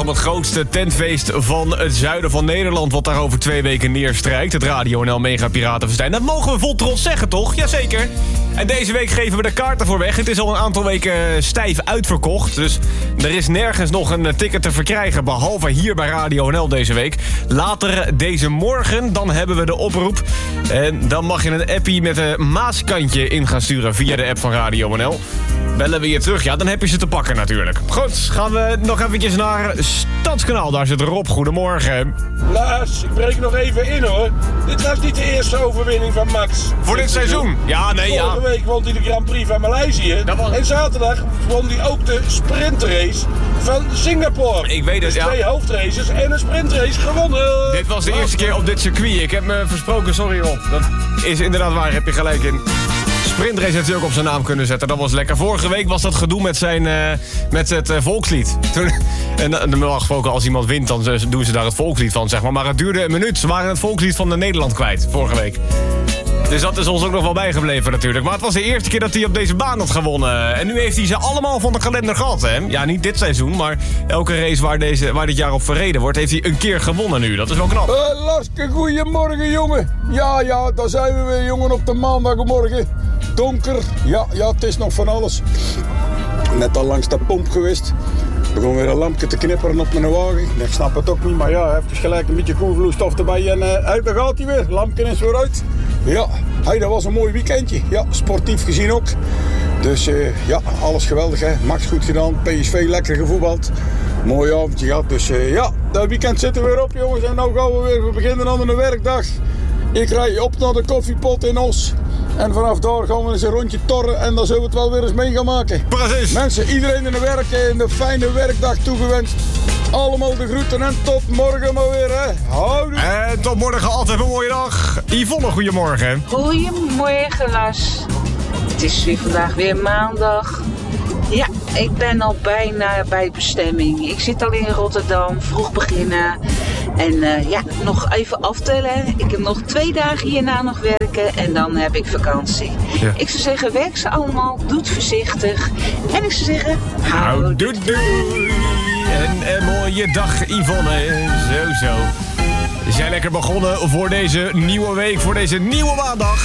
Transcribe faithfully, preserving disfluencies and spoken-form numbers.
om het grootste tentfeest van het zuiden van Nederland... wat daar over twee weken neerstrijkt. Het Radio N L Mega Piratenfestijn. Dat mogen we vol trots zeggen, toch? Jazeker. En deze week geven we de kaarten voor weg. Het is al een aantal weken stijf uitverkocht. Dus er is nergens nog een ticket te verkrijgen... behalve hier bij Radio N L deze week. Later deze morgen, dan hebben we de oproep. En dan mag je een appie met een maaskantje in gaan sturen... via de app van Radio N L. Bellen we je terug, ja, dan heb je ze te pakken natuurlijk. Goed, gaan we nog eventjes naar Stadskanaal. Daar zit Rob, goedemorgen. Lars, ik breek nog even in hoor. Dit was niet de eerste overwinning van Max. Voor dit seizoen? Ja, nee, ja. Vorige week won hij de Grand Prix van Maleisië. Was... En zaterdag won hij ook de sprintrace van Singapore. Ik weet het, dus ja. twee hoofdraces en een sprintrace gewonnen. Dit was de Lars. eerste keer op dit circuit. Ik heb me versproken, sorry Rob. Dat is inderdaad waar, heb je gelijk in. Sprintrace heeft hij ook op zijn naam kunnen zetten. Dat was lekker. Vorige week was dat gedoe met, zijn, uh, met het uh, volkslied. Toen, en uh, normaal gesproken als iemand wint, dan doen ze daar het volkslied van, zeg maar. Maar het duurde een minuut. Ze waren het volkslied van Nederland kwijt, vorige week. Dus dat is ons ook nog wel bijgebleven natuurlijk. Maar het was de eerste keer dat hij op deze baan had gewonnen. En nu heeft hij ze allemaal van de kalender gehad, hè? Ja, niet dit seizoen, maar elke race waar, deze, waar dit jaar op verreden wordt... heeft hij een keer gewonnen nu. Dat is wel knap. Uh, Laske, goeiemorgen, jongen. Ja, ja, daar zijn we weer, jongen, op de maandagmorgen. Donker, ja, ja, het is nog van alles. Net al langs de pomp geweest. Begon weer een lampje te knipperen op mijn wagen. Ik snap het ook niet, maar ja, even gelijk een beetje koelvloeistof erbij en uh, uit, daar gaat hij weer. Lampje is weer uit. Ja, hey, dat was een mooi weekendje. Ja, sportief gezien ook. Dus uh, ja, alles geweldig, hè. Max goed gedaan, P S V lekker gevoetbald. Mooi avondje gehad, dus uh, ja, dat weekend zit er weer op, jongens. En nou gaan we weer, we beginnen aan een werkdag. Ik rij op naar de koffiepot in Os. En vanaf daar gaan we eens een rondje torren en dan zullen we het wel weer eens mee gaan maken. Precies. Mensen, iedereen in de werk en een fijne werkdag toegewenst. Allemaal de groeten en tot morgen maar weer, hè. Houdoe. En tot morgen, altijd een mooie dag. Yvonne, goedemorgen. Goedemorgen, Lars. Het is weer vandaag weer maandag. Ja, ik ben al bijna bij bestemming. Ik zit al in Rotterdam, vroeg beginnen. En uh, ja, nog even aftellen. Ik heb nog twee dagen hierna nog werken en dan heb ik vakantie. Ja. Ik zou zeggen, werk ze allemaal, doe het voorzichtig. En ik zou zeggen, hou doei doei. En een mooie dag, Yvonne. Zo, zo. Zijn lekker begonnen voor deze nieuwe week, voor deze nieuwe maandag.